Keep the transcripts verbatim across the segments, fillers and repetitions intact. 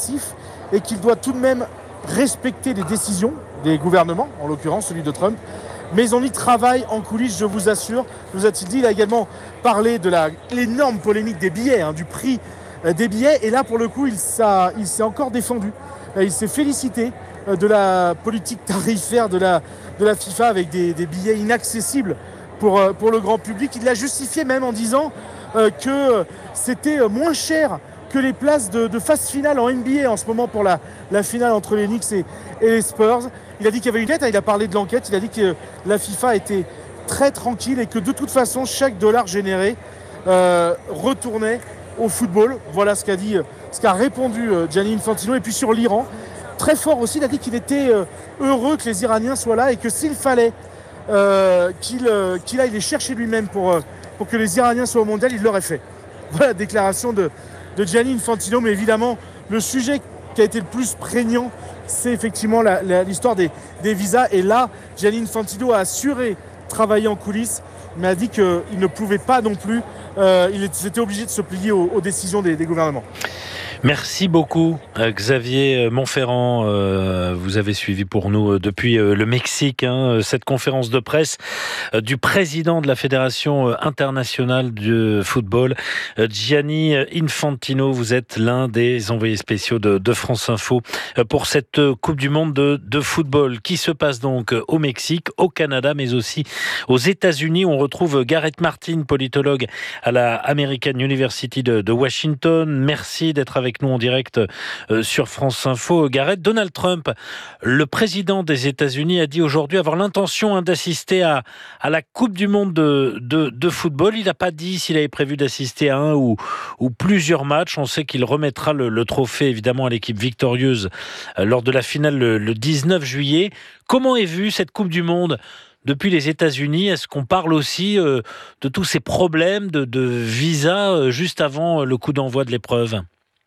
agressif et qu'il doit tout de même respecter les décisions des gouvernements, en l'occurrence celui de Trump. Mais on y travaille en coulisses, je vous assure, nous a-t-il dit. Il a également parlé de la, l'énorme polémique des billets, hein, du prix euh, des billets. Et là, pour le coup, il, ça, il s'est encore défendu. Euh, il s'est félicité euh, de la politique tarifaire de la, de la FIFA avec des, des billets inaccessibles pour, euh, pour le grand public. Il l'a justifié même en disant euh, que c'était moins cher que les places de, de phase finale en N B A en ce moment pour la, la finale entre les Knicks et, et les Spurs. Il a dit qu'il y avait une enquête, il a parlé de l'enquête, il a dit que la FIFA était très tranquille et que de toute façon, chaque dollar généré euh, retournait au football. Voilà ce qu'a dit, ce qu'a répondu euh, Gianni Infantino. Et puis sur l'Iran, très fort aussi, il a dit qu'il était euh, heureux que les Iraniens soient là et que s'il fallait euh, qu'il, euh, qu'il aille les chercher lui-même pour, euh, pour que les Iraniens soient au mondial, il l'aurait fait. Voilà la déclaration de de Gianni Infantino, mais évidemment, le sujet qui a été le plus prégnant, c'est effectivement la, la, l'histoire des, des visas. Et là, Gianni Infantino a assuré travailler en coulisses, mais a dit qu'il ne pouvait pas non plus, euh, il était obligé de se plier aux, aux décisions des, des gouvernements. Merci beaucoup Xavier Montferrand, euh, vous avez suivi pour nous euh, depuis euh, le Mexique hein, cette conférence de presse euh, du président de la Fédération internationale de football, euh, Gianni Infantino. Vous êtes l'un des envoyés spéciaux de, de France Info euh, pour cette Coupe du Monde de, de football qui se passe donc au Mexique, au Canada, mais aussi aux États-Unis. On retrouve Gareth Martin, politologue à la American University de, de Washington. Merci d'être avec avec nous en direct euh, sur France Info. Gareth, Donald Trump, le président des États-Unis, a dit aujourd'hui avoir l'intention hein, d'assister à, à la Coupe du Monde de, de, de football. Il n'a pas dit s'il avait prévu d'assister à un ou, ou plusieurs matchs. On sait qu'il remettra le, le trophée évidemment à l'équipe victorieuse euh, lors de la finale le, le dix-neuf juillet. Comment est vue cette Coupe du Monde depuis les États-Unis? Est-ce qu'on parle aussi euh, de tous ces problèmes de, de visa euh, juste avant le coup d'envoi de l'épreuve?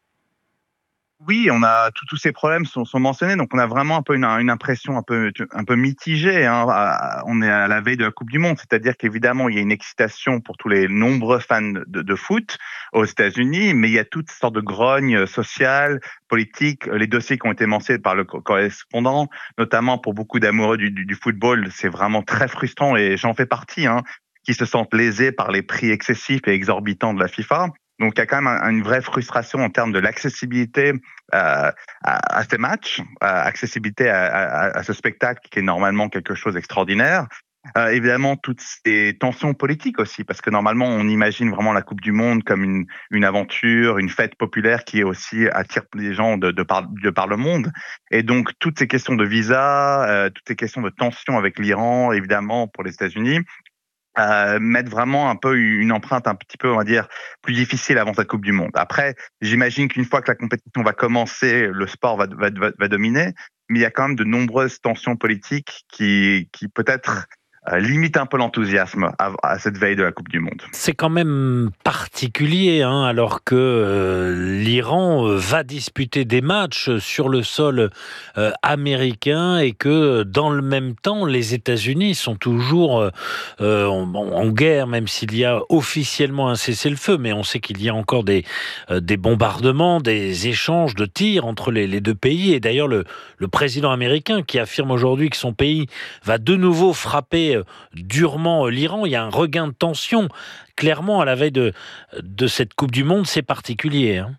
Oui, on a tous ces problèmes sont, sont mentionnés, donc on a vraiment un peu une, une impression un peu un peu mitigée. Hein. On est à la veille de la Coupe du Monde, c'est-à-dire qu'évidemment il y a une excitation pour tous les nombreux fans de, de foot aux États-Unis, mais il y a toutes sortes de grognes sociales, politiques. Les dossiers qui ont été mentionnés par le correspondant, notamment pour beaucoup d'amoureux du, du, du football, c'est vraiment très frustrant et j'en fais partie, hein, qui se sentent lésés par les prix excessifs et exorbitants de la FIFA. Donc, il y a quand même une vraie frustration en termes de l'accessibilité euh, à, à ces matchs, à accessibilité à, à, à ce spectacle qui est normalement quelque chose d'extraordinaire. Euh, évidemment, toutes ces tensions politiques aussi, parce que normalement, on imagine vraiment la Coupe du Monde comme une, une aventure, une fête populaire qui est aussi attire les gens de, de, par, de par le monde. Et donc, toutes ces questions de visa, euh, toutes ces questions de tensions avec l'Iran, évidemment, pour les États-Unis, Euh, mettre vraiment un peu une empreinte un petit peu, on va dire, plus difficile avant cette Coupe du Monde. Après, j'imagine qu'une fois que la compétition va commencer, le sport va, va, va, va dominer, mais il y a quand même de nombreuses tensions politiques qui, qui peut-être euh, limitent un peu l'enthousiasme à, à cette veille de la Coupe du Monde. C'est quand même particulier, hein, alors que euh, l'Iran va disputer des matchs sur le sol euh, américain et que dans le même temps, les États-Unis sont toujours euh, en, en guerre, même s'il y a officiellement un cessez-le-feu, mais on sait qu'il y a encore des, euh, des bombardements, des échanges de tirs entre les, les deux pays. Et d'ailleurs, le, le président américain qui affirme aujourd'hui que son pays va de nouveau frapper durement l'Iran, il y a un regain de tension. Clairement, à la veille de, de cette Coupe du Monde, c'est particulier. Hein.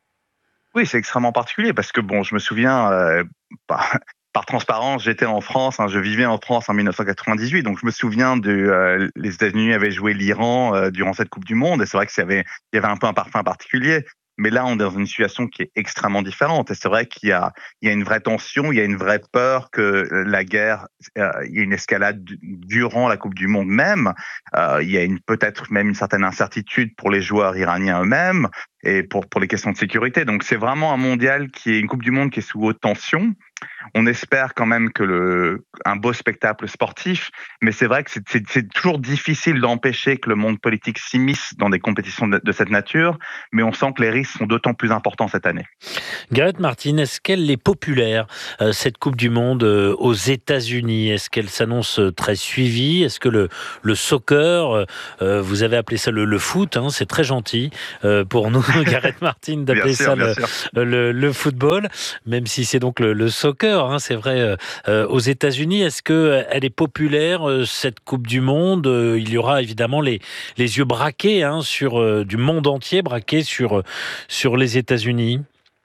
Oui, c'est extrêmement particulier parce que, bon, je me souviens, euh, par, par transparence, j'étais en France, hein, je vivais en France en dix-neuf cent quatre-vingt-dix-huit, donc je me souviens de euh, les États-Unis avaient joué l'Iran euh, durant cette Coupe du Monde, et c'est vrai que y avait, il y avait un peu un parfum particulier. Mais là, on est dans une situation qui est extrêmement différente. Et c'est vrai qu'il y a, il y a une vraie tension, il y a une vraie peur que la guerre, euh, il y ait une escalade durant la Coupe du Monde même. Euh, il y a une, peut-être même une certaine incertitude pour les joueurs iraniens eux-mêmes et pour, pour les questions de sécurité. Donc, c'est vraiment un mondial qui est une Coupe du Monde qui est sous haute tension. on espère quand même que le, un beau spectacle sportif, mais c'est vrai que c'est, c'est, c'est toujours difficile d'empêcher que le monde politique s'immisce dans des compétitions de, de cette nature, mais on sent que les risques sont d'autant plus importants cette année. Gareth Martin, est-ce qu'elle est populaire, euh, cette Coupe du Monde euh, aux États-Unis? Est-ce qu'elle s'annonce très suivie? Est-ce que le, le soccer, euh, vous avez appelé ça le, le foot, hein, c'est très gentil euh, pour nous, Gareth Martin, d'appeler sûr, ça le, le, le football, même si c'est donc le, le soccer, hein, c'est vrai, euh, aux États-Unis. Est-ce qu'elle est populaire, euh, cette Coupe du Monde? euh, Il y aura évidemment les, les yeux braqués hein, sur, euh, du monde entier, braqués sur, euh, sur les États-Unis.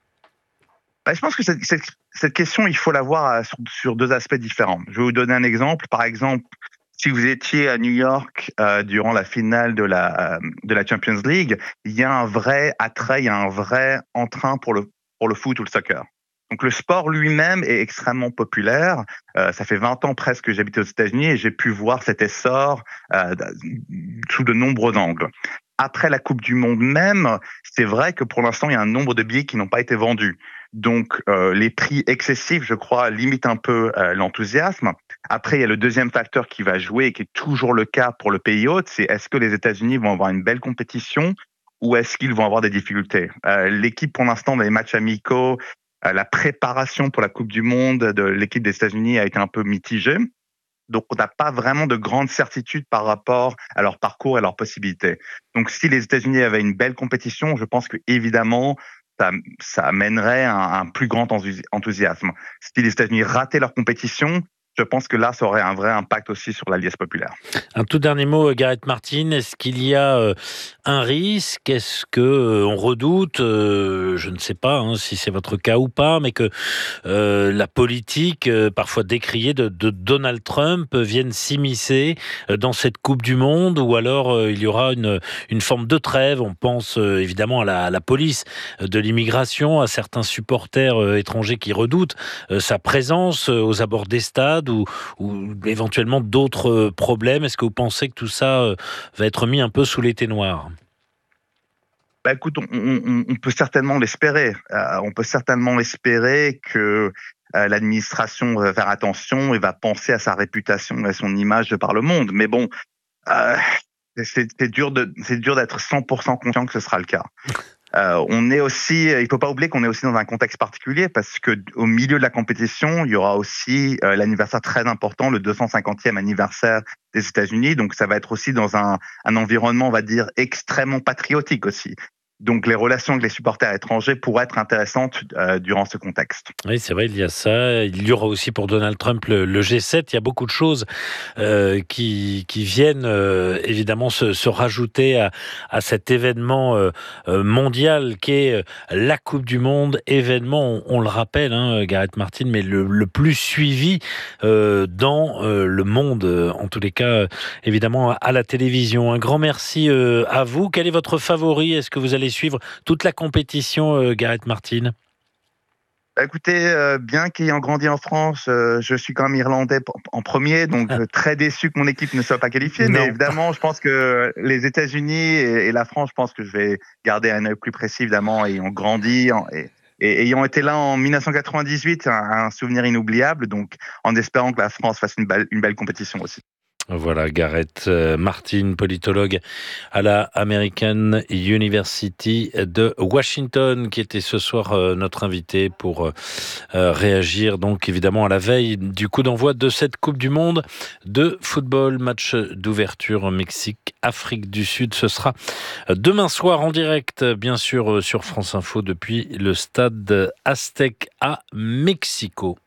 Bah, je pense que cette, cette, cette question, il faut la voir sur, sur deux aspects différents. Je vais vous donner un exemple. Par exemple, si vous étiez à New York euh, durant la finale de la, euh, de la Champions League, il y a un vrai attrait, il y a un vrai entrain pour le, pour le foot ou le soccer. Donc le sport lui-même est extrêmement populaire. Euh, ça fait vingt ans presque que j'habite aux États-Unis et j'ai pu voir cet essor euh, sous de nombreux angles. Après la Coupe du Monde même, c'est vrai que pour l'instant, il y a un nombre de billets qui n'ont pas été vendus. Donc, euh, les prix excessifs, je crois, limitent un peu euh, l'enthousiasme. Après, il y a le deuxième facteur qui va jouer et qui est toujours le cas pour le pays hôte, c'est est-ce que les États-Unis vont avoir une belle compétition ou est-ce qu'ils vont avoir des difficultés? euh, L'équipe, pour l'instant, dans les matchs amicaux, euh, la préparation pour la Coupe du Monde de l'équipe des États-Unis a été un peu mitigée. Donc, on n'a pas vraiment de grandes certitudes par rapport à leur parcours et leurs possibilités. Donc, si les États-Unis avaient une belle compétition, je pense que évidemment, ça, ça amènerait un, un plus grand enthousiasme. Si les États-Unis rataient leur compétition, je pense que là, ça aurait un vrai impact aussi sur la liesse populaire. Un tout dernier mot, Gareth Martin. Est-ce qu'il y a euh, un risque? Est-ce que euh, on redoute, euh, je ne sais pas hein, si c'est votre cas ou pas, mais que euh, la politique, euh, parfois décriée de, de Donald Trump, vienne s'immiscer euh, dans cette Coupe du Monde, ou alors euh, il y aura une, une forme de trêve? On pense euh, évidemment à la, à la police de l'immigration, à certains supporters euh, étrangers qui redoutent euh, sa présence euh, aux abords des stades, Ou, ou éventuellement d'autres problèmes. Est-ce que vous pensez que tout ça euh, va être mis un peu sous les ténoirs? Bah écoute, on, on, on peut certainement l'espérer. Euh, on peut certainement espérer que euh, l'administration va faire attention et va penser à sa réputation et à son image de par le monde. Mais bon, euh, c'est, c'est dur de, c'est dur d'être cent pour cent confiant que ce sera le cas. Euh, on est aussi, il faut pas oublier qu'on est aussi dans un contexte particulier parce que au milieu de la compétition, il y aura aussi euh, l'anniversaire très important, le deux cent cinquantième anniversaire des États-Unis. Donc, ça va être aussi dans un, un environnement, on va dire, extrêmement patriotique aussi. Donc, les relations avec les supporters étrangers pourraient être intéressantes euh, durant ce contexte. Oui, c'est vrai, il y a ça. Il y aura aussi pour Donald Trump le, le G sept. Il y a beaucoup de choses euh, qui, qui viennent euh, évidemment se, se rajouter à, à cet événement euh, mondial qu'est la Coupe du Monde. Événement, on, on le rappelle, hein, Gareth Martin, mais le, le plus suivi euh, dans euh, le monde, en tous les cas, évidemment, à la télévision. Un grand merci euh, à vous. Quel est votre favori? Est-ce que vous allez suivre toute la compétition, euh, Gareth Martin? Écoutez, euh, bien qu'ayant grandi en France, euh, je suis quand même irlandais en premier, donc ah. très déçu que mon équipe ne soit pas qualifiée. Non. Mais évidemment, je pense que les États-Unis et, et la France, je pense que je vais garder un œil plus précis, évidemment, ayant grandi en, et, et ayant été là en dix-neuf cent quatre-vingt-dix-huit, un, un souvenir inoubliable. Donc, en espérant que la France fasse une belle, une belle compétition aussi. Voilà, Gareth Martin, politologue à la American University de Washington, qui était ce soir notre invité pour réagir donc évidemment à la veille du coup d'envoi de cette Coupe du Monde de football. Match d'ouverture Mexique, Afrique du Sud. Ce sera demain soir en direct, bien sûr, sur France Info depuis le stade Aztec à Mexico.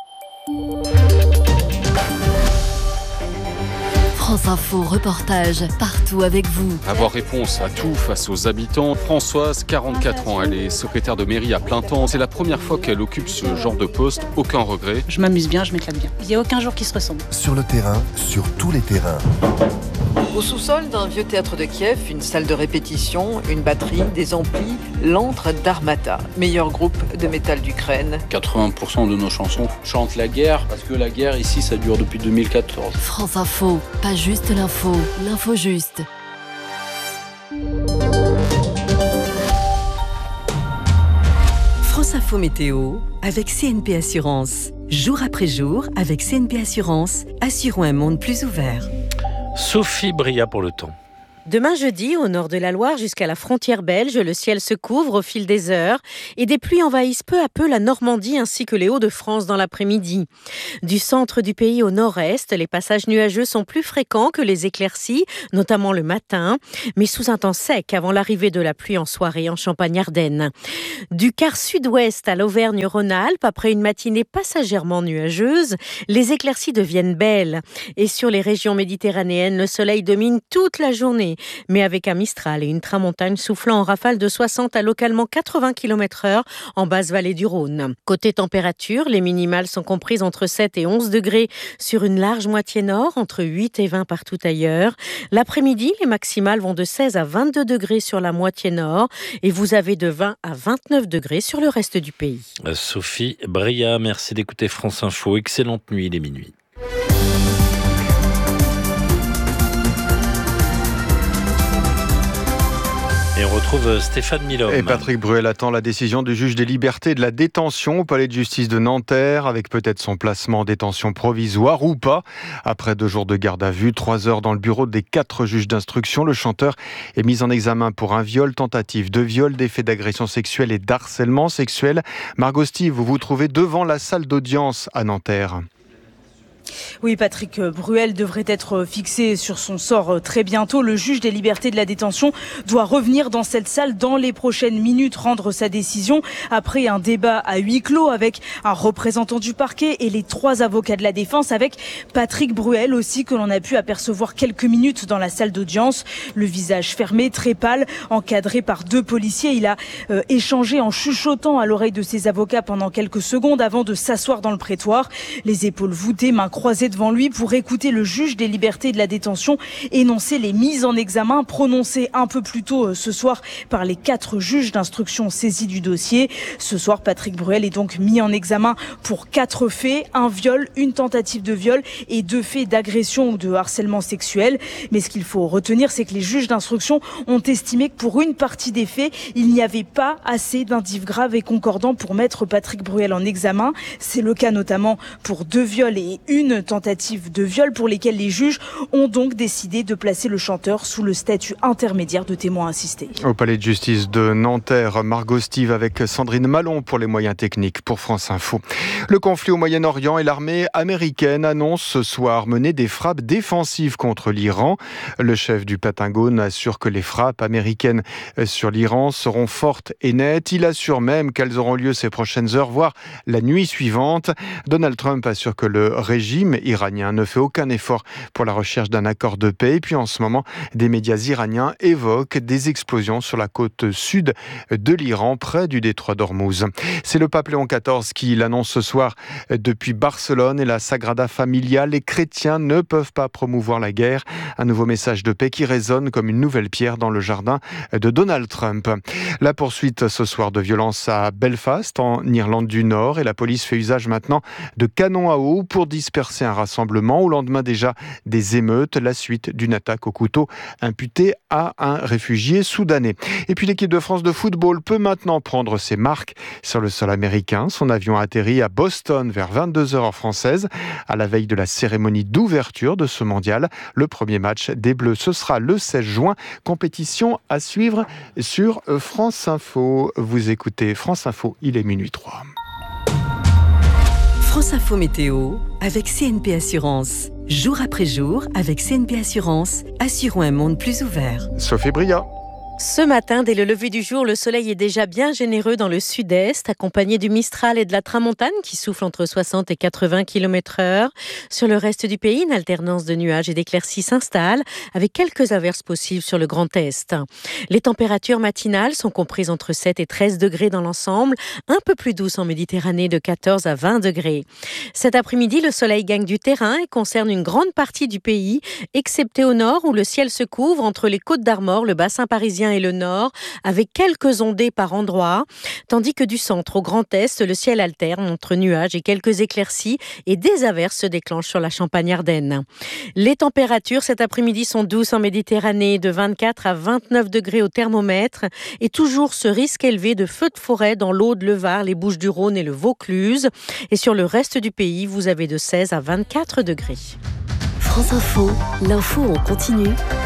France Info, reportage partout avec vous. Avoir réponse à tout face aux habitants. Françoise, quarante-quatre ans, elle est secrétaire de mairie à plein temps. C'est la première fois qu'elle occupe ce genre de poste. Aucun regret. Je m'amuse bien, je m'éclate bien. Il n'y a aucun jour qui se ressemble. Sur le terrain, sur tous les terrains. Au sous-sol d'un vieux théâtre de Kiev, une salle de répétition, une batterie, des amplis, l'antre d'Armata, meilleur groupe de métal d'Ukraine. quatre-vingts pour cent de nos chansons chantent la guerre, parce que la guerre ici, ça dure depuis deux mille quatorze. France Info, pas juste l'info, l'info juste. France Info. Info Météo avec C N P Assurance. Jour après jour, avec C N P Assurance, assurons un monde plus ouvert. Sophie Bria pour le temps. Demain jeudi, au nord de la Loire jusqu'à la frontière belge, le ciel se couvre au fil des heures et des pluies envahissent peu à peu la Normandie ainsi que les Hauts-de-France dans l'après-midi. Du centre du pays au nord-est, les passages nuageux sont plus fréquents que les éclaircies, notamment le matin, mais sous un temps sec avant l'arrivée de la pluie en soirée en Champagne-Ardenne. Du quart sud-ouest à l'Auvergne-Rhône-Alpes, après une matinée passagèrement nuageuse, les éclaircies deviennent belles. Et sur les régions méditerranéennes, le soleil domine toute la journée, mais avec un Mistral et une tramontane soufflant en rafale de soixante à localement quatre-vingts kilomètres heure en basse vallée du Rhône. Côté température, les minimales sont comprises entre sept et onze degrés sur une large moitié nord, entre huit et vingt partout ailleurs. L'après-midi, les maximales vont de seize à vingt-deux degrés sur la moitié nord et vous avez de vingt à vingt-neuf degrés sur le reste du pays. Sophie Bria, merci d'écouter France Info. Excellente nuit, il est minuit. Et on retrouve Stéphane Milhomme. Et Patrick Bruel attend la décision du juge des libertés et de la détention au palais de justice de Nanterre, avec peut-être son placement en détention provisoire ou pas. Après deux jours de garde à vue, trois heures dans le bureau des quatre juges d'instruction, le chanteur est mis en examen pour un viol, tentative de viol, des faits d'agression sexuelle et d'harcèlement sexuel. Margot Steve, vous vous trouvez devant la salle d'audience à Nanterre. Oui, Patrick Bruel devrait être fixé sur son sort très bientôt. Le juge des libertés de la détention doit revenir dans cette salle dans les prochaines minutes, rendre sa décision après un débat à huis clos avec un représentant du parquet et les trois avocats de la défense, avec Patrick Bruel aussi, que l'on a pu apercevoir quelques minutes dans la salle d'audience. Le visage fermé, très pâle, encadré par deux policiers. Il a euh, échangé en chuchotant à l'oreille de ses avocats pendant quelques secondes avant de s'asseoir dans le prétoire, les épaules voûtées, mains croisées devant lui pour écouter le juge des libertés de la détention énoncer les mises en examen prononcées un peu plus tôt ce soir par les quatre juges d'instruction saisis du dossier. Ce soir, Patrick Bruel est donc mis en examen pour quatre faits, un viol, une tentative de viol et deux faits d'agression ou de harcèlement sexuel. Mais ce qu'il faut retenir, c'est que les juges d'instruction ont estimé que pour une partie des faits, il n'y avait pas assez d'indices graves et concordants pour mettre Patrick Bruel en examen. C'est le cas notamment pour deux viols et une tentative de viol pour lesquelles les juges ont donc décidé de placer le chanteur sous le statut intermédiaire de témoin assisté. Au palais de justice de Nanterre, Margot Steve avec Sandrine Malon pour les moyens techniques pour France Info. Le conflit au Moyen-Orient et l'armée américaine annoncent ce soir mener des frappes défensives contre l'Iran. Le chef du Pentagone assure que les frappes américaines sur l'Iran seront fortes et nettes. Il assure même qu'elles auront lieu ces prochaines heures, voire la nuit suivante. Donald Trump assure que le régime iranien ne fait aucun effort pour la recherche d'un accord de paix. Et puis en ce moment, des médias iraniens évoquent des explosions sur la côte sud de l'Iran, près du détroit d'Ormuz. C'est le pape Léon quatorze qui l'annonce ce soir depuis Barcelone et la Sagrada Familia. Les chrétiens ne peuvent pas promouvoir la guerre. Un nouveau message de paix qui résonne comme une nouvelle pierre dans le jardin de Donald Trump. La poursuite ce soir de violences à Belfast, en Irlande du Nord, et la police fait usage maintenant de canons à eau pour disperser un rassemblement au lendemain déjà des émeutes, la suite d'une attaque au couteau imputée à un réfugié soudanais. Et puis l'équipe de France de football peut maintenant prendre ses marques sur le sol américain. Son avion a atterri à Boston vers vingt-deux heures heure française, à la veille de la cérémonie d'ouverture de ce mondial. Le premier match des Bleus, ce sera le seize juin. Compétition à suivre sur France Info. Vous écoutez France Info, il est minuit trois. France Info Météo avec C N P Assurance. Jour après jour, avec C N P Assurance, assurons un monde plus ouvert. Sophie Bria. Ce matin, dès le lever du jour, le soleil est déjà bien généreux dans le sud-est, accompagné du Mistral et de la tramontane qui souffle entre soixante et quatre-vingts kilomètres heure. Sur le reste du pays, une alternance de nuages et d'éclaircies s'installe, avec quelques averses possibles sur le Grand Est. Les températures matinales sont comprises entre sept et treize degrés dans l'ensemble, un peu plus douces en Méditerranée de quatorze à vingt degrés. Cet après-midi, le soleil gagne du terrain et concerne une grande partie du pays, excepté au nord où le ciel se couvre entre les Côtes d'Armor, le bassin parisien parisien et le nord, avec quelques ondées par endroits, tandis que du centre au Grand Est, le ciel alterne entre nuages et quelques éclaircies et des averses se déclenchent sur la Champagne-Ardenne. Les températures cet après-midi sont douces en Méditerranée, de vingt-quatre à vingt-neuf degrés au thermomètre, et toujours ce risque élevé de feux de forêt dans l'Aude, le Var, les Bouches-du-Rhône et le Vaucluse. Et sur le reste du pays, vous avez de seize à vingt-quatre degrés. France Info, l'info en continu.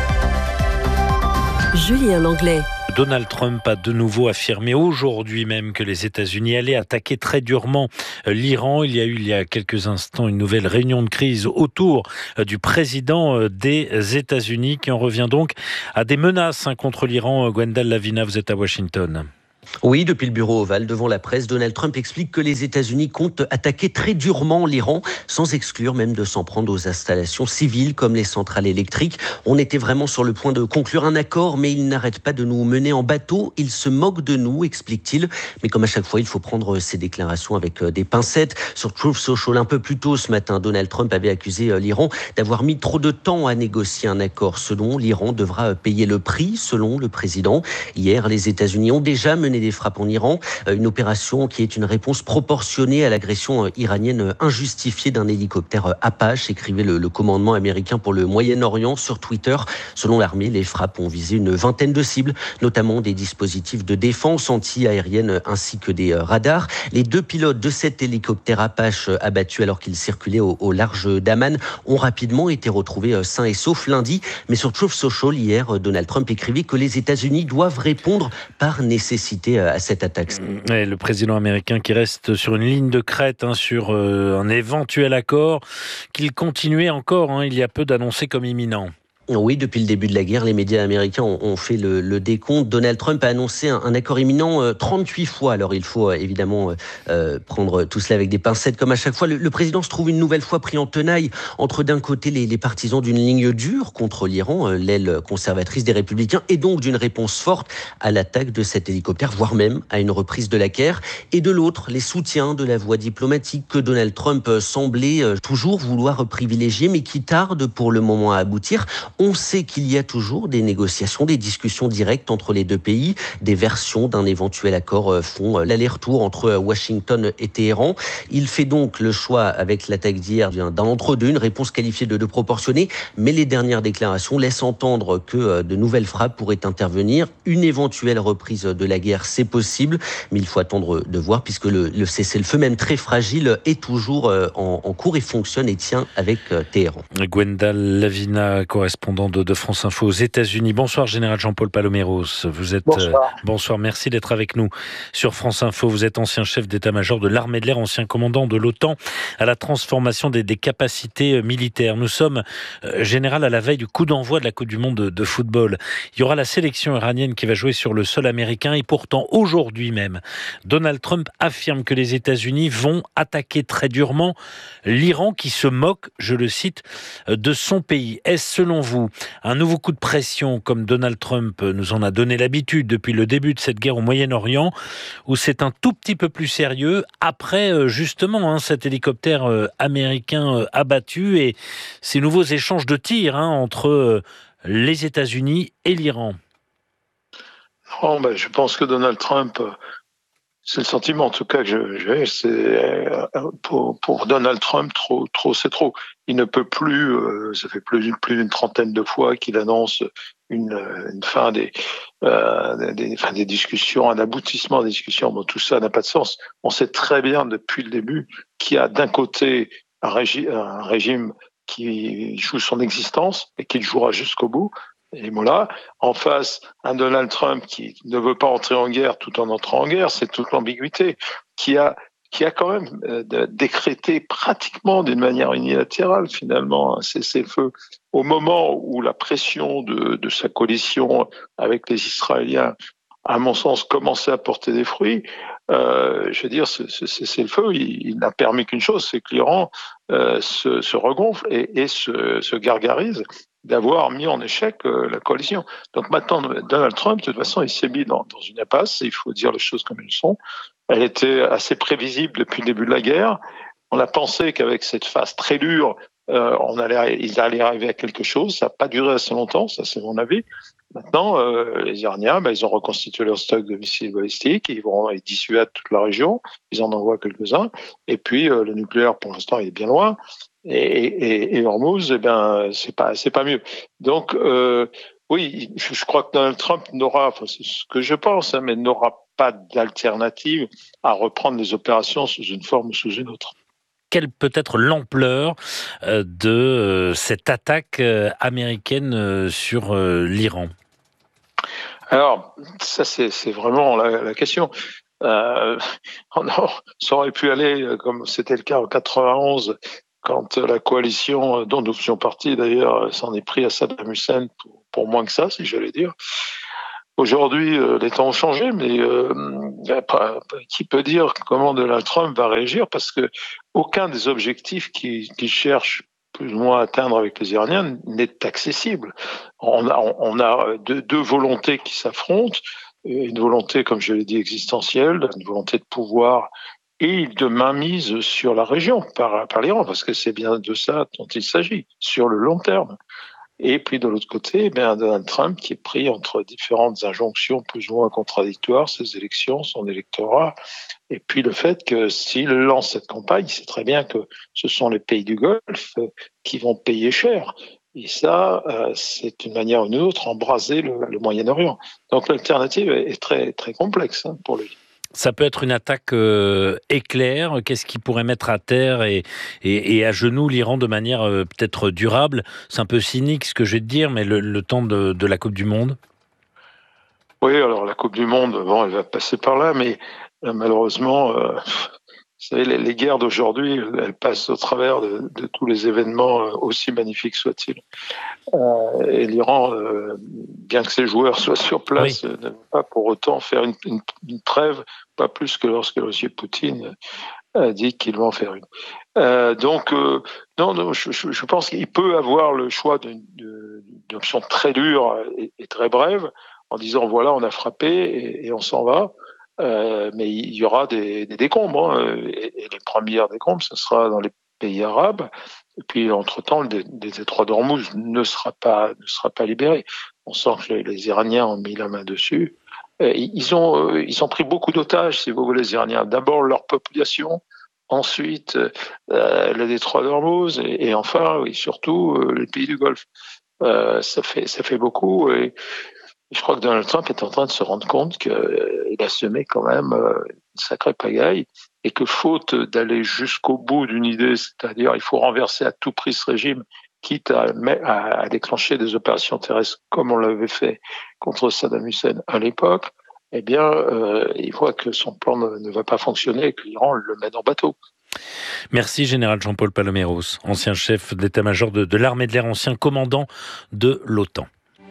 Julien Langlais. Donald Trump a de nouveau affirmé aujourd'hui même que les États-Unis allaient attaquer très durement l'Iran. Il y a eu il y a quelques instants une nouvelle réunion de crise autour du président des États-Unis qui en revient donc à des menaces contre l'Iran. Gwendal Lavina, vous êtes à Washington. Oui, depuis le bureau ovale, devant la presse, Donald Trump explique que les États-Unis comptent attaquer très durement l'Iran, sans exclure même de s'en prendre aux installations civiles comme les centrales électriques. On était vraiment sur le point de conclure un accord, mais il n'arrête pas de nous mener en bateau. Il se moque de nous, explique-t-il. Mais comme à chaque fois, il faut prendre ses déclarations avec des pincettes. Sur Truth Social, un peu plus tôt ce matin, Donald Trump avait accusé l'Iran d'avoir mis trop de temps à négocier un accord. Selon l'Iran devra payer le prix, selon le président. Hier, les États-Unis ont déjà mené des frappes en Iran, une opération qui est une réponse proportionnée à l'agression iranienne injustifiée d'un hélicoptère Apache, écrivait le, le commandement américain pour le Moyen-Orient sur Twitter. Selon l'armée, les frappes ont visé une vingtaine de cibles, notamment des dispositifs de défense anti-aérienne ainsi que des radars. Les deux pilotes de cet hélicoptère Apache abattus alors qu'ils circulaient au, au large d'Amman ont rapidement été retrouvés sains et saufs lundi. Mais sur Truth Social, hier, Donald Trump écrivait que les États-Unis doivent répondre par nécessité à cette attaque. Et le président américain qui reste sur une ligne de crête hein, sur euh, un éventuel accord qu'il continuait encore hein, il y a peu d'annoncer comme imminent. Oui, depuis le début de la guerre, les médias américains ont, ont fait le, le décompte. Donald Trump a annoncé un, un accord imminent euh, trente-huit fois. Alors il faut euh, évidemment euh, prendre tout cela avec des pincettes comme à chaque fois. Le, le président se trouve une nouvelle fois pris en tenaille entre d'un côté les, les partisans d'une ligne dure contre l'Iran, euh, l'aile conservatrice des Républicains, et donc d'une réponse forte à l'attaque de cet hélicoptère, voire même à une reprise de la guerre. Et de l'autre, les soutiens de la voie diplomatique que Donald Trump semblait euh, toujours vouloir privilégier, mais qui tarde pour le moment à aboutir. On sait qu'il y a toujours des négociations, des discussions directes entre les deux pays. Des versions d'un éventuel accord font l'aller-retour entre Washington et Téhéran. Il fait donc le choix, avec l'attaque d'hier, d'un entre-deux, une réponse qualifiée de, de proportionnée. Mais les dernières déclarations laissent entendre que de nouvelles frappes pourraient intervenir. Une éventuelle reprise de la guerre, c'est possible. Mais il faut attendre de voir, puisque le, le cessez-le-feu, même très fragile, est toujours en, en cours et fonctionne et tient avec Téhéran. Gwendal Lavina, correspondant De, de France Info aux États-Unis. Bonsoir, Général Jean-Paul Paloméros. Vous êtes bonsoir. Euh, bonsoir. Merci d'être avec nous sur France Info. Vous êtes ancien chef d'état-major de l'armée de l'air, ancien commandant de l'OTAN à la transformation des, des capacités militaires. Nous sommes, euh, Général, à la veille du coup d'envoi de la Coupe du Monde de, de football. Il y aura la sélection iranienne qui va jouer sur le sol américain et pourtant, aujourd'hui même, Donald Trump affirme que les États-Unis vont attaquer très durement l'Iran qui se moque, je le cite, de son pays. Est-ce selon vous un nouveau coup de pression comme Donald Trump nous en a donné l'habitude depuis le début de cette guerre au Moyen-Orient, ou c'est un tout petit peu plus sérieux après justement hein, cet hélicoptère euh, américain euh, abattu et ces nouveaux échanges de tirs hein, entre euh, les États-Unis et l'Iran? Non, ben, je pense que Donald Trump, c'est le sentiment en tout cas que j'ai, c'est pour, pour Donald Trump, trop, trop, c'est trop. Il ne peut plus, euh, ça fait plus, plus d'une trentaine de fois qu'il annonce une, une fin des, euh, des, fin des discussions, un aboutissement des discussions. Bon, tout ça n'a pas de sens. On sait très bien depuis le début qu'il y a d'un côté un, régi- un régime qui joue son existence et qui le jouera jusqu'au bout. Et voilà, en face, un Donald Trump qui ne veut pas entrer en guerre tout en entrant en guerre, c'est toute l'ambiguïté, qui a qui a quand même euh, décrété pratiquement d'une manière unilatérale finalement un cessez-le-feu au moment où la pression de, de sa coalition avec les Israéliens, à mon sens, commençait à porter des fruits. Euh, je veux dire, ce, ce cessez-le-feu, il, il n'a permis qu'une chose, c'est que l'Iran euh, se, se regonfle et, et se, se gargarise d'avoir mis en échec euh, la coalition. Donc maintenant, Donald Trump, de toute façon, il s'est mis dans, dans une impasse, il faut dire les choses comme elles sont. Elle était assez prévisible depuis le début de la guerre. On a pensé qu'avec cette phase très dure, euh, on allait, ils allaient arriver à quelque chose. Ça n'a pas duré assez longtemps, ça c'est mon avis. Maintenant, euh, les Iraniens, ben, ils ont reconstitué leur stock de missiles balistiques, ils vont ils dissuadent toute la région, ils en envoient quelques-uns, et puis euh, le nucléaire, pour l'instant, il est bien loin, et, et, et Hormuz, eh ben, c'est pas, c'est pas mieux. Donc, euh, oui, je, je crois que Donald Trump n'aura, enfin, c'est ce que je pense, hein, mais n'aura pas d'alternative à reprendre les opérations sous une forme ou sous une autre. Quelle peut être l'ampleur euh, de euh, cette attaque euh, américaine euh, sur euh, l'Iran ? Alors, ça, c'est, c'est vraiment la, la question. Euh, on a, ça aurait pu aller, comme c'était le cas en quatre-vingt-onze, quand la coalition dont nous faisions partie, d'ailleurs, s'en est pris à Saddam Hussein pour, pour moins que ça, si j'allais dire. Aujourd'hui, euh, les temps ont changé, mais euh, pas, qui peut dire comment Donald Trump va réagir, parce que aucun des objectifs qu'il, qu'il cherche plus ou moins à atteindre avec les Iraniens n'est accessible. On a, on a deux, deux volontés qui s'affrontent, une volonté, comme je l'ai dit, existentielle, une volonté de pouvoir et de mainmise sur la région par, par l'Iran, parce que c'est bien de ça dont il s'agit, sur le long terme. Et puis de l'autre côté, bien Donald Trump qui est pris entre différentes injonctions plus ou moins contradictoires, ses élections, son électorat, et puis le fait que s'il lance cette campagne, c'est très bien que ce sont les pays du Golfe qui vont payer cher. Et ça, euh, c'est une manière ou une autre embraser le, le Moyen-Orient. Donc l'alternative est très très complexe hein, pour lui. Ça peut être une attaque euh, éclair. Qu'est-ce qui pourrait mettre à terre et, et, et à genoux l'Iran de manière euh, peut-être durable ? C'est un peu cynique ce que je vais te dire, mais le, le temps de, de la Coupe du Monde ? Oui, alors la Coupe du Monde, bon, elle va passer par là, mais euh, malheureusement, euh, vous savez, les, les guerres d'aujourd'hui, elles passent au travers de, de tous les événements, euh, aussi magnifiques soient-ils. Euh, et l'Iran, euh, bien que ses joueurs soient sur place, oui. ne va pas pour autant faire une, une, une trêve, pas plus que lorsque M. Poutine a dit qu'il va en faire une. Euh, donc, euh, non, non je, je pense qu'il peut avoir le choix d'une, d'une option très dure et, et très brève, en disant voilà, on a frappé et, et on s'en va. Euh, mais il y aura des, des décombres, hein, et, et les premières décombres, ce sera dans les pays arabes. Et puis, entre-temps, le des détroits d'Ormuz ne sera pas ne sera pas libéré. On sent que les, les Iraniens ont mis la main dessus. Et ils ont ils ont pris beaucoup d'otages, si vous voulez, les Iraniens. D'abord leur population, ensuite euh, le détroit d'Ormuz, et, et enfin, oui, surtout euh, les pays du Golfe. Euh, ça fait ça fait beaucoup. Et je crois que Donald Trump est en train de se rendre compte qu'il euh, a semé quand même euh, une sacrée pagaille, et que faute d'aller jusqu'au bout d'une idée, c'est-à-dire il faut renverser à tout prix ce régime, quitte à, à, à déclencher des opérations terrestres comme on l'avait fait contre Saddam Hussein à l'époque, eh bien, euh, il voit que son plan ne, ne va pas fonctionner et que l'Iran le mène en bateau. Merci Général Jean-Paul Paloméros, ancien chef d'état-major de, de l'armée de l'air, ancien commandant de l'OTAN.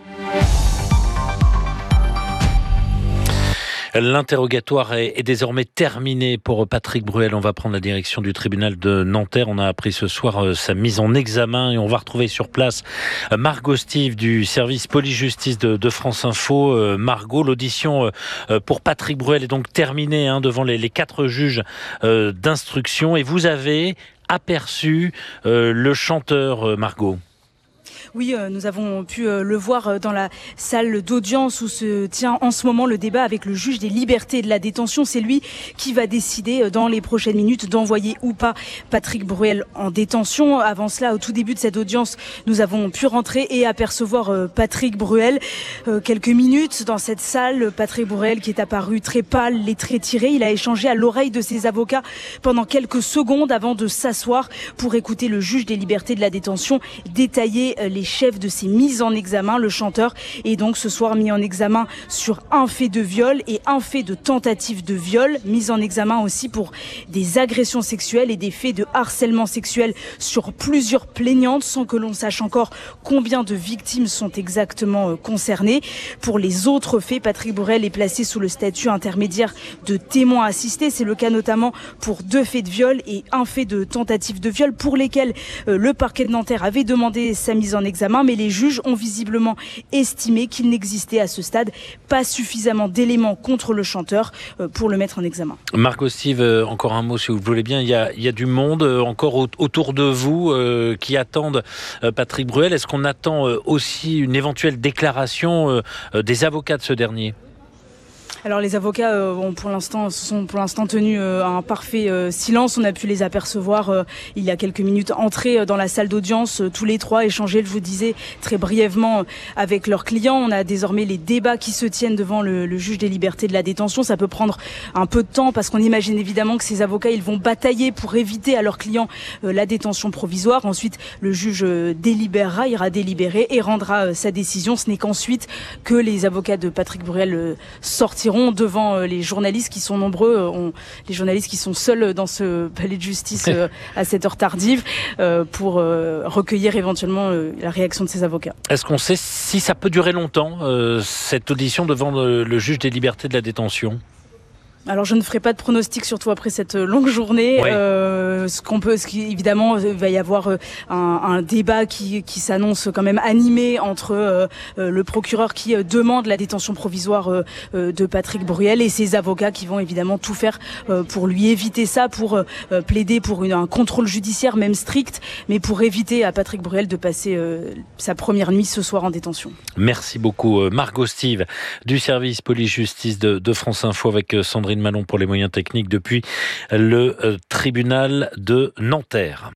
L'interrogatoire est, est désormais terminé pour Patrick Bruel. On va prendre la direction du tribunal de Nanterre. On a appris ce soir euh, sa mise en examen et on va retrouver sur place euh, Margot Stive du service police-justice de, de France Info. Euh, Margot, l'audition euh, pour Patrick Bruel est donc terminée hein, devant les, les quatre juges euh, d'instruction. Et vous avez aperçu euh, le chanteur, euh, Margot. Oui, euh, nous avons pu euh, le voir euh, dans la salle d'audience où se tient en ce moment le débat avec le juge des libertés et de la détention. C'est lui qui va décider euh, dans les prochaines minutes d'envoyer ou pas Patrick Bruel en détention. Avant cela, au tout début de cette audience, nous avons pu rentrer et apercevoir euh, Patrick Bruel. Euh, quelques minutes dans cette salle, Patrick Bruel qui est apparu très pâle, les traits tirés. Il a échangé à l'oreille de ses avocats pendant quelques secondes avant de s'asseoir pour écouter le juge des libertés et de la détention détailler euh, les chef de ces mises en examen. Le chanteur est donc ce soir mis en examen sur un fait de viol et un fait de tentative de viol, mis en examen aussi pour des agressions sexuelles et des faits de harcèlement sexuel sur plusieurs plaignantes, sans que l'on sache encore combien de victimes sont exactement concernées. Pour les autres faits, Patrick Bruel est placé sous le statut intermédiaire de témoin assisté. C'est le cas notamment pour deux faits de viol et un fait de tentative de viol pour lesquels euh, le parquet de Nanterre avait demandé sa mise en examen examen, mais les juges ont visiblement estimé qu'il n'existait à ce stade pas suffisamment d'éléments contre le chanteur pour le mettre en examen. Margot Steve, encore un mot si vous le voulez bien. Il y a, il y a du monde encore autour de vous euh, qui attendent euh, Patrick Bruel. Est-ce qu'on attend euh, aussi une éventuelle déclaration euh, des avocats de ce dernier ? Alors les avocats euh, ont pour l'instant sont pour l'instant tenus euh, à un parfait euh, silence. On a pu les apercevoir euh, il y a quelques minutes entrer euh, dans la salle d'audience euh, tous les trois, échanger, je vous disais très brièvement euh, avec leurs clients. On a désormais les débats qui se tiennent devant le, le juge des libertés de la détention. Ça peut prendre un peu de temps parce qu'on imagine évidemment que ces avocats ils vont batailler pour éviter à leurs clients euh, la détention provisoire. Ensuite le juge euh, délibérera, ira délibérer et rendra euh, sa décision. Ce n'est qu'ensuite que les avocats de Patrick Bruel euh, sortiront devant les journalistes qui sont nombreux, on, les journalistes qui sont seuls dans ce palais de justice à cette heure tardive pour recueillir éventuellement la réaction de ces avocats. Est-ce qu'on sait si ça peut durer longtemps, euh, cette audition devant le, le juge des libertés de la détention ? Alors je ne ferai pas de pronostic, surtout après cette longue journée. Oui. Euh, ce qu'on peut, ce qui, évidemment, il va y avoir un, un débat qui, qui s'annonce quand même animé entre euh, le procureur qui demande la détention provisoire euh, de Patrick Bruel et ses avocats qui vont évidemment tout faire euh, pour lui éviter ça, pour euh, plaider pour une, un contrôle judiciaire même strict, mais pour éviter à Patrick Bruel de passer euh, sa première nuit ce soir en détention. Merci beaucoup Margot Steve du service police-justice de, de France Info avec Sandrine Malon pour les moyens techniques depuis le euh, tribunal de Nanterre.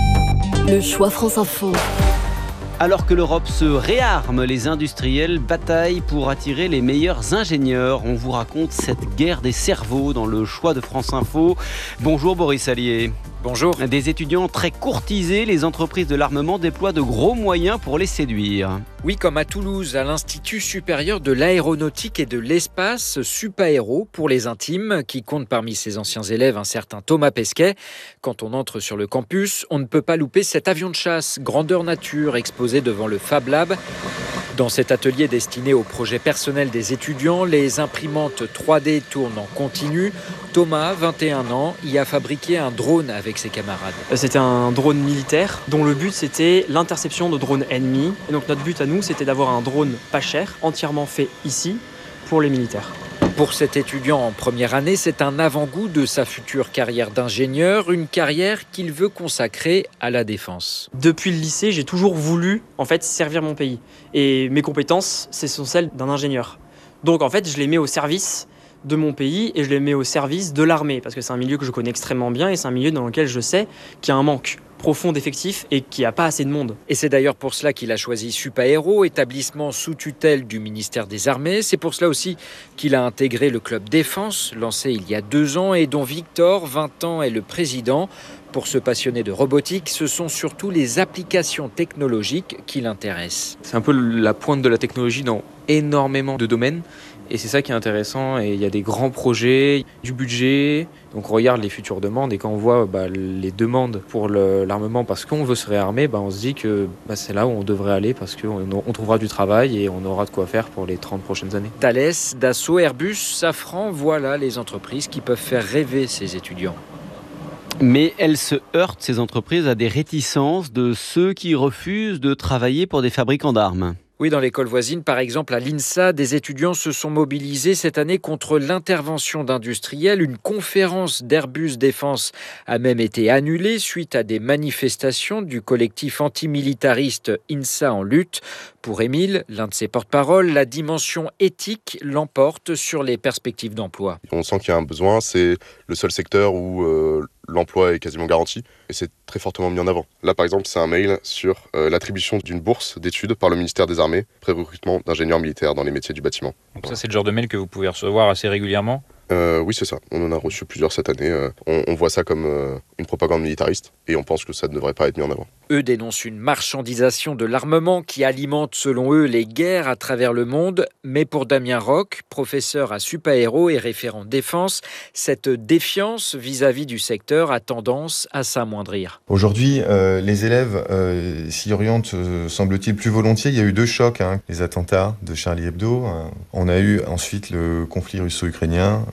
Le choix France Info. Alors que l'Europe se réarme, les industriels bataillent pour attirer les meilleurs ingénieurs. On vous raconte cette guerre des cerveaux dans le choix de France Info. Bonjour Boris Allier. Bonjour. Des étudiants très courtisés, les entreprises de l'armement déploient de gros moyens pour les séduire. Oui, comme à Toulouse, à l'Institut supérieur de l'aéronautique et de l'espace, Supaéro pour les intimes, qui compte parmi ses anciens élèves un certain Thomas Pesquet. Quand on entre sur le campus, on ne peut pas louper cet avion de chasse, grandeur nature, exposé devant le Fab Lab. Dans cet atelier destiné aux projets personnels des étudiants, les imprimantes trois D tournent en continu. Thomas, vingt et un ans, y a fabriqué un drone avec ses camarades. C'était un drone militaire dont le but c'était l'interception de drones ennemis. Et donc notre but à nous c'était d'avoir un drone pas cher, entièrement fait ici pour les militaires. Pour cet étudiant en première année, c'est un avant-goût de sa future carrière d'ingénieur, une carrière qu'il veut consacrer à la défense. Depuis le lycée, j'ai toujours voulu en fait servir mon pays. Et mes compétences, ce sont celles d'un ingénieur. Donc en fait, je les mets au service de mon pays et je les mets au service de l'armée parce que c'est un milieu que je connais extrêmement bien et c'est un milieu dans lequel je sais qu'il y a un manque profond d'effectifs et qu'il n'y a pas assez de monde. Et c'est d'ailleurs pour cela qu'il a choisi Supaéro, établissement sous tutelle du ministère des Armées. C'est pour cela aussi qu'il a intégré le club défense, lancé il y a deux ans et dont Victor, vingt ans, est le président. Pour ce passionné de robotique, ce sont surtout les applications technologiques qui l'intéressent. C'est un peu la pointe de la technologie dans énormément de domaines. Et c'est ça qui est intéressant, et il y a des grands projets, du budget, donc on regarde les futures demandes, et quand on voit bah, les demandes pour le, l'armement parce qu'on veut se réarmer, bah, on se dit que bah, c'est là où on devrait aller parce qu'on on trouvera du travail et on aura de quoi faire pour les trente prochaines années. Thales, Dassault, Airbus, Safran, voilà les entreprises qui peuvent faire rêver ces étudiants. Mais elles se heurtent, ces entreprises, à des réticences de ceux qui refusent de travailler pour des fabricants d'armes. Oui, dans l'école voisine, par exemple, à l'INSA, des étudiants se sont mobilisés cette année contre l'intervention d'industriels. Une conférence d'Airbus Défense a même été annulée suite à des manifestations du collectif antimilitariste INSA en lutte. Pour Émile, l'un de ses porte-parole, la dimension éthique l'emporte sur les perspectives d'emploi. On sent qu'il y a un besoin, c'est le seul secteur où euh, l'emploi est quasiment garanti et c'est très fortement mis en avant. Là, par exemple, c'est un mail sur euh, l'attribution d'une bourse d'études par le ministère des Armées, pré-recrutement d'ingénieurs militaires dans les métiers du bâtiment. Donc ça, c'est le genre de mail que vous pouvez recevoir assez régulièrement ? Euh, oui, c'est ça. On en a reçu plusieurs cette année. Euh, on, on voit ça comme euh, une propagande militariste et on pense que ça ne devrait pas être mis en avant. Eux dénoncent une marchandisation de l'armement qui alimente, selon eux, les guerres à travers le monde. Mais pour Damien Roch, professeur à Supaéro et référent défense, cette défiance vis-à-vis du secteur a tendance à s'amoindrir. Aujourd'hui, euh, les élèves euh, s'y orientent, euh, semble-t-il, plus volontiers. Il y a eu deux chocs, hein. Les attentats de Charlie Hebdo. Euh, on a eu ensuite le conflit russo-ukrainien.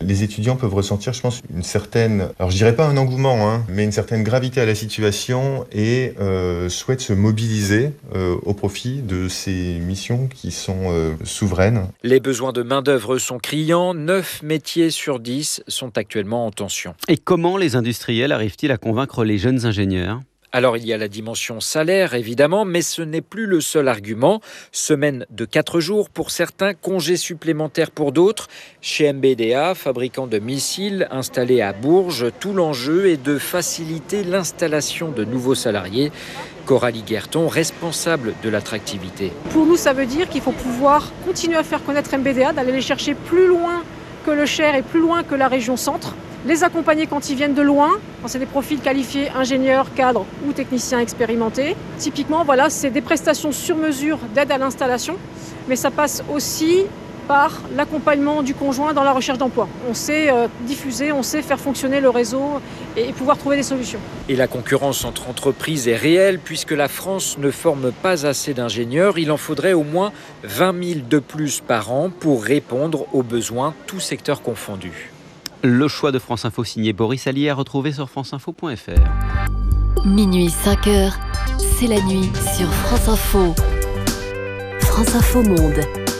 Les étudiants peuvent ressentir, je pense, une certaine, alors je dirais pas un engouement, hein, mais une certaine gravité à la situation et euh, souhaitent se mobiliser euh, au profit de ces missions qui sont euh, souveraines. Les besoins de main-d'œuvre sont criants. neuf métiers sur dix sont actuellement en tension. Et comment les industriels arrivent-ils à convaincre les jeunes ingénieurs ? Alors il y a la dimension salaire évidemment, mais ce n'est plus le seul argument. Semaine de quatre jours pour certains, congés supplémentaires pour d'autres. Chez M B D A, fabricant de missiles installé à Bourges, tout l'enjeu est de faciliter l'installation de nouveaux salariés. Coralie Guerton, responsable de l'attractivité. Pour nous, ça veut dire qu'il faut pouvoir continuer à faire connaître M B D A, d'aller les chercher plus loin que le Cher et plus loin que la région centre. Les accompagner quand ils viennent de loin, quand c'est des profils qualifiés, ingénieurs, cadres ou techniciens expérimentés. Typiquement, voilà, c'est des prestations sur mesure d'aide à l'installation, mais ça passe aussi par l'accompagnement du conjoint dans la recherche d'emploi. On sait euh, diffuser, on sait faire fonctionner le réseau et, et pouvoir trouver des solutions. Et la concurrence entre entreprises est réelle puisque la France ne forme pas assez d'ingénieurs. Il en faudrait au moins vingt mille de plus par an pour répondre aux besoins, tous secteurs confondus. Le choix de France Info signé Boris Allier à retrouver sur franceinfo point f r. Minuit cinq heures, c'est la nuit sur France Info. France Info Monde.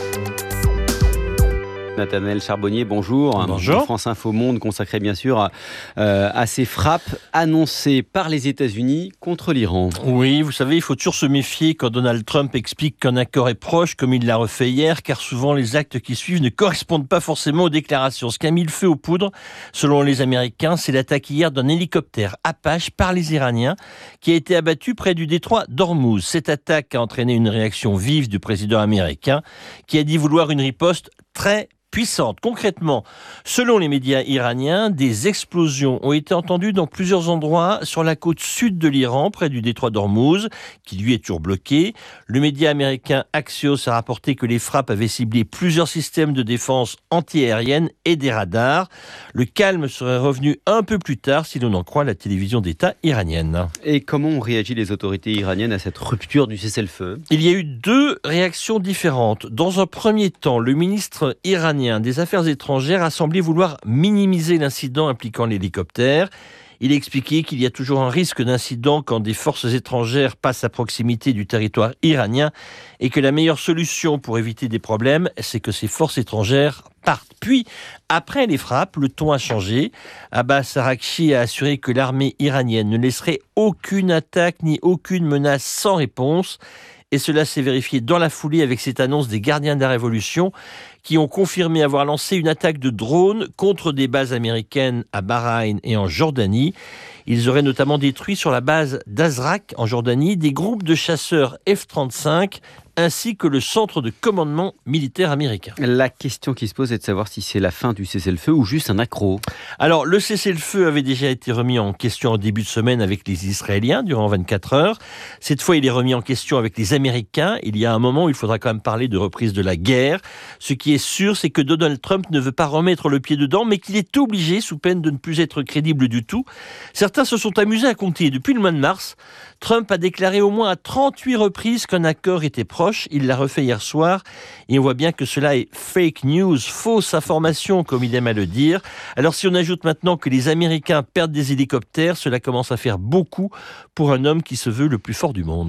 Nathanaël Charbonnier, bonjour. Bonjour. France Info Monde consacré bien sûr à, euh, à ces frappes annoncées par les États-Unis contre l'Iran. Oui, vous savez, il faut toujours se méfier quand Donald Trump explique qu'un accord est proche, comme il l'a refait hier, car souvent les actes qui suivent ne correspondent pas forcément aux déclarations. Ce qui a mis le feu aux poudres, selon les Américains, c'est l'attaque hier d'un hélicoptère Apache par les Iraniens qui a été abattu près du détroit d'Ormuz. Cette attaque a entraîné une réaction vive du président américain qui a dit vouloir une riposte très puissante. Concrètement, selon les médias iraniens, des explosions ont été entendues dans plusieurs endroits sur la côte sud de l'Iran, près du détroit d'Ormuz, qui lui est toujours bloqué. Le média américain Axios a rapporté que les frappes avaient ciblé plusieurs systèmes de défense antiaérienne et des radars. Le calme serait revenu un peu plus tard, si l'on en croit la télévision d'État iranienne. Et comment ont réagi les autorités iraniennes à cette rupture du cessez-le-feu ? Il y a eu deux réactions différentes. Dans un premier temps, le ministre iranien des Affaires étrangères a semblé vouloir minimiser l'incident impliquant l'hélicoptère. Il a expliqué qu'il y a toujours un risque d'incident quand des forces étrangères passent à proximité du territoire iranien et que la meilleure solution pour éviter des problèmes, c'est que ces forces étrangères partent. Puis, après les frappes, le ton a changé. Abbas Araghchi a assuré que l'armée iranienne ne laisserait aucune attaque ni aucune menace sans réponse. Et cela s'est vérifié dans la foulée avec cette annonce des gardiens de la Révolution qui ont confirmé avoir lancé une attaque de drone contre des bases américaines à Bahreïn et en Jordanie. Ils auraient notamment détruit sur la base d'Azraq en Jordanie des groupes de chasseurs F trente-cinq ainsi que le centre de commandement militaire américain. La question qui se pose est de savoir si c'est la fin du cessez-le-feu ou juste un accroc. Alors, le cessez-le-feu avait déjà été remis en question en début de semaine avec les Israéliens durant vingt-quatre heures. Cette fois, il est remis en question avec les Américains. Il y a un moment où il faudra quand même parler de reprise de la guerre. Ce qui est sûr, c'est que Donald Trump ne veut pas remettre le pied dedans, mais qu'il est obligé, sous peine de ne plus être crédible du tout. Certains se sont amusés à compter. Depuis le mois de mars, Trump a déclaré au moins à trente-huit reprises qu'un accord était proche. Il l'a refait hier soir et on voit bien que cela est fake news, fausse information comme il aime à le dire. Alors si on ajoute maintenant que les Américains perdent des hélicoptères, cela commence à faire beaucoup pour un homme qui se veut le plus fort du monde.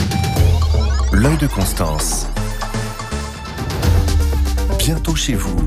L'œil de Constance. Bientôt chez vous.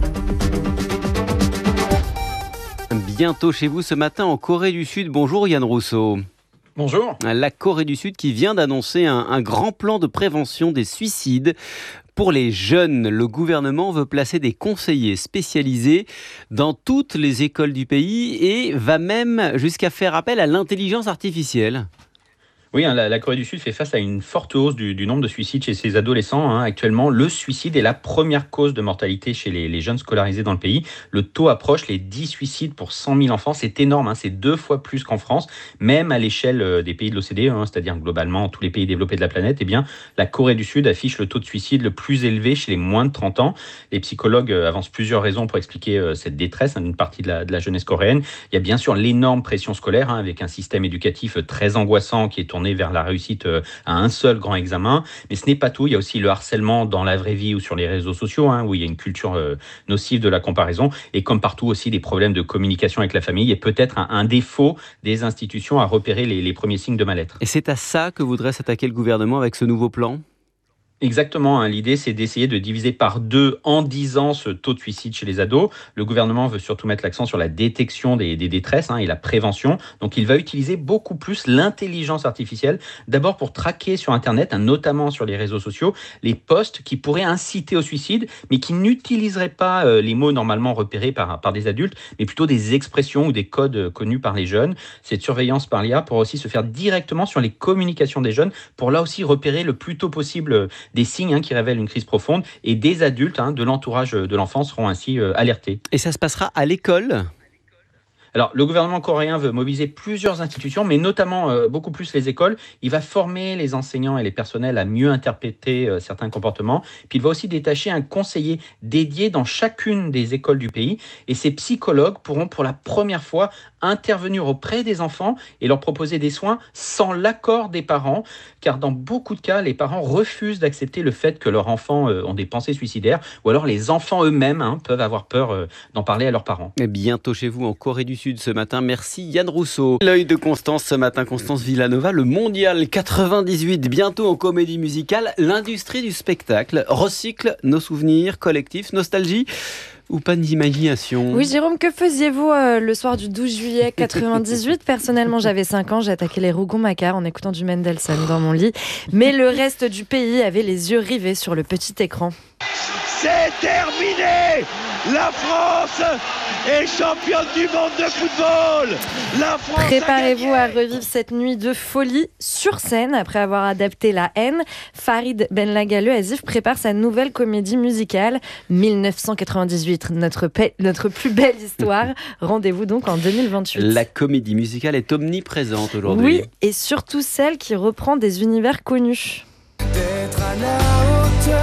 Bientôt chez vous ce matin en Corée du Sud. Bonjour Yann Rousseau. Bonjour. La Corée du Sud qui vient d'annoncer un, un grand plan de prévention des suicides. Pour les jeunes, le gouvernement veut placer des conseillers spécialisés dans toutes les écoles du pays et va même jusqu'à faire appel à l'intelligence artificielle. Oui, hein, la, la Corée du Sud fait face à une forte hausse du, du nombre de suicides chez ses adolescents. Hein. Actuellement, le suicide est la première cause de mortalité chez les, les jeunes scolarisés dans le pays. Le taux approche les dix suicides pour cent mille enfants. C'est énorme, hein. C'est deux fois plus qu'en France. Même à l'échelle des pays de l'O C D E, hein, c'est-à-dire globalement tous les pays développés de la planète, eh bien, la Corée du Sud affiche le taux de suicide le plus élevé chez les moins de trente ans. Les psychologues avancent plusieurs raisons pour expliquer cette détresse hein, d'une partie de la, de la jeunesse coréenne. Il y a bien sûr l'énorme pression scolaire, hein, avec un système éducatif très angoissant qui est tourné tourner vers la réussite à un seul grand examen. Mais ce n'est pas tout. Il y a aussi le harcèlement dans la vraie vie ou sur les réseaux sociaux, hein, où il y a une culture euh, nocive de la comparaison. Et comme partout aussi, des problèmes de communication avec la famille et peut-être un, un défaut des institutions à repérer les, les premiers signes de mal-être. Et c'est à ça que voudrait s'attaquer le gouvernement avec ce nouveau plan ? Exactement, hein. L'idée c'est d'essayer de diviser par deux en dix ans ce taux de suicide chez les ados. Le gouvernement veut surtout mettre l'accent sur la détection des, des détresses hein, et la prévention. Donc il va utiliser beaucoup plus l'intelligence artificielle, d'abord pour traquer sur Internet, hein, notamment sur les réseaux sociaux, les posts qui pourraient inciter au suicide, mais qui n'utiliseraient pas euh, les mots normalement repérés par, par des adultes, mais plutôt des expressions ou des codes euh, connus par les jeunes. Cette surveillance par l'I A pourra aussi se faire directement sur les communications des jeunes, pour là aussi repérer le plus tôt possible euh, des signes hein, qui révèlent une crise profonde, et des adultes hein, de l'entourage de l'enfant seront ainsi euh, alertés. Et ça se passera à l'école ? Alors, le gouvernement coréen veut mobiliser plusieurs institutions, mais notamment euh, beaucoup plus les écoles. Il va former les enseignants et les personnels à mieux interpréter euh, certains comportements. Puis il va aussi détacher un conseiller dédié dans chacune des écoles du pays. Et ces psychologues pourront pour la première fois intervenir auprès des enfants et leur proposer des soins sans l'accord des parents. Car dans beaucoup de cas, les parents refusent d'accepter le fait que leurs enfants euh, ont des pensées suicidaires. Ou alors les enfants eux-mêmes hein, peuvent avoir peur euh, d'en parler à leurs parents. Et bientôt chez vous en Corée du Sud ce matin. Merci Yann Rousseau. L'œil de Constance ce matin, Constance Villanova, le mondial quatre-vingt-dix-huit, bientôt en comédie musicale. L'industrie du spectacle recycle nos souvenirs collectifs, nostalgie ou pas d'imagination. Oui, Jérôme, que faisiez-vous euh, le soir du douze juillet quatre-vingt-dix-huit ? Personnellement, j'avais cinq ans, j'ai attaqué les Rougon-Macquart en écoutant du Mendelssohn dans mon lit. Mais le reste du pays avait les yeux rivés sur le petit écran. C'est terminé! La France est championne du monde de football! La France Préparez-vous à revivre cette nuit de folie sur scène. Après avoir adapté La Haine, Farid Benlaga Le Asif prépare sa nouvelle comédie musicale dix-neuf cent quatre-vingt-dix-huit, notre, pa- notre plus belle histoire. Rendez-vous donc en deux mille vingt-huit. La comédie musicale est omniprésente aujourd'hui. Oui, et surtout celle qui reprend des univers connus. D'être à la hauteur.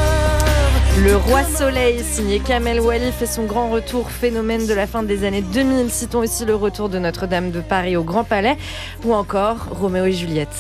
Le Roi Soleil, signé Kamel Wally, fait son grand retour, phénomène de la fin des années deux mille. Citons aussi le retour de Notre-Dame de Paris au Grand Palais, ou encore Roméo et Juliette.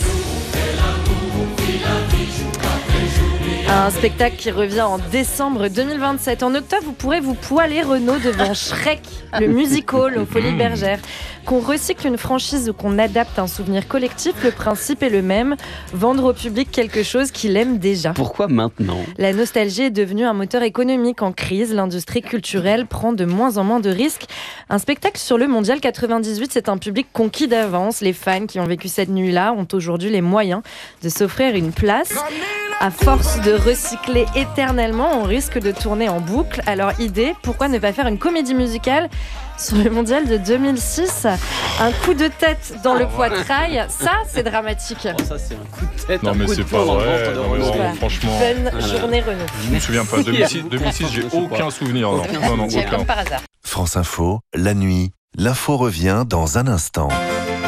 Un spectacle qui revient en décembre deux mille vingt-sept. En octobre, vous pourrez vous poiler Renaud devant Shrek, le musical aux Folies Bergères. Qu'on recycle une franchise ou qu'on adapte un souvenir collectif, le principe est le même, vendre au public quelque chose qu'il aime déjà. Pourquoi maintenant ? La nostalgie est devenue un moteur économique en crise, l'industrie culturelle prend de moins en moins de risques. Un spectacle sur le Mondial quatre-vingt-dix-huit, c'est un public conquis d'avance. Les fans qui ont vécu cette nuit-là ont aujourd'hui les moyens de s'offrir une place. À force de recycler éternellement, on risque de tourner en boucle. Alors idée, pourquoi ne pas faire une comédie musicale sur le mondial de deux mille six? Un coup de tête dans le poitrail, ça c'est dramatique. Oh, ça c'est un coup de tête. Non mais c'est pas vrai, non, mais non, franchement. Bonne voilà. journée Renaud. Je me souviens pas, deux mille six, deux mille six j'ai aucun souvenir. Non, non, non, aucun. Comme par hasard. France Info, la nuit, l'info revient dans un instant.